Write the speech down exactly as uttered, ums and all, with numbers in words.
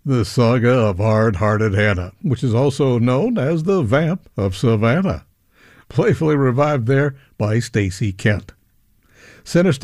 The Saga of Hard-Hearted Hannah, which is also known as the Vamp of Savannah, playfully revived there by Stacey Kent. Sinister